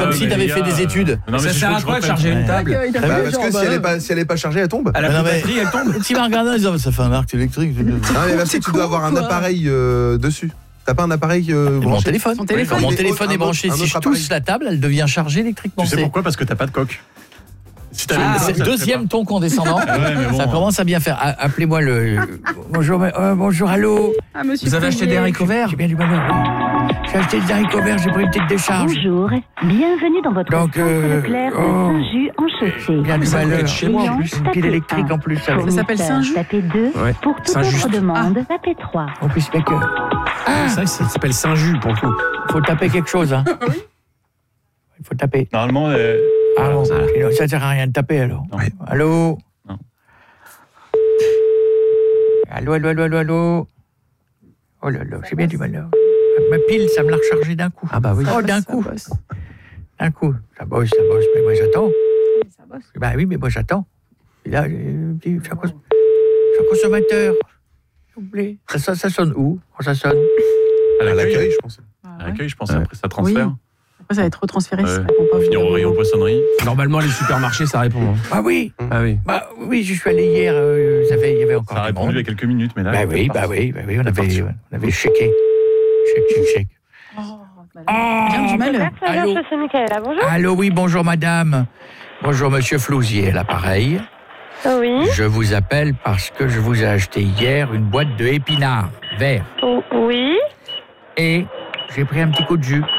Comme si t'avais fait des études. Ça sert à quoi de charger une table? Parce que si elle est pas chargée, elle tombe. À la batterie, elle tombe. Tu vas regarder, ça fait un arc électrique. Non, mais merci, tu dois avoir un appareil dessus. T'as pas un appareil Mon branché? téléphone. Mon téléphone est branché. Si je touche la table, elle devient chargée électriquement. Tu sais pourquoi? Parce que t'as pas de coque. Si t'avais une coque, C'est ça le te deuxième ferait ton condescendant. mais bon. Ça commence à bien faire. Appelez-moi le. Bonjour, allô. Vous avez acheté des haricots verts? J'ai bien du malheur. J'ai acheté des haricots verts, j'ai pris une petite décharge. Bonjour, bienvenue dans votre Donc, centre Leclerc de Saint-Just en chaussée. Bien du Ça malheur. doit être chez moi en plus. Une pile électrique en plus. Ça s'appelle Saint-Just. Tapez 2. Ouais. Pour toute Saint-Just. autre demande, tapez 3. En plus, mec, C'est vrai que ça s'appelle Saint-Just pour le coup. faut taper quelque chose, hein. Il faut taper. Normalement, Ah non, sinon, ça sert à rien de taper alors. Non. Allô. Non. Allô. Oh là là, j'ai bien du malheur. Ma pile, ça me l'a rechargé d'un coup. Ah bah oui. Oh, d'un coup. D'un coup. Ça bosse, mais moi j'attends. Ça bosse. Bah oui, mais moi j'attends. Et là, je suis un consommateur. S'il vous plaît. Ça sonne où quand ça sonne? à À l'accueil, l'accueil, je pense. à l'accueil, je pense. Après, ça transfère. Après, ça va être retransféré si Ouais. ça répond pas. Finir au rayon poissonnerie. Normalement, les supermarchés, ça répond. hein. Ah oui. Ah oui. Bah oui, je suis allé hier. Il y avait encore Ça a du répondu monde. il y a quelques minutes, mais là. Bah oui, on avait checké. Check. Bien du malheur. Allô. bonjour. Allô, oui, bonjour madame. Bonjour monsieur Flousier, à l'appareil. Oui, Je vous appelle parce que je vous ai acheté hier une boîte de épinards verts. oui. Et j'ai pris un petit coup de jus.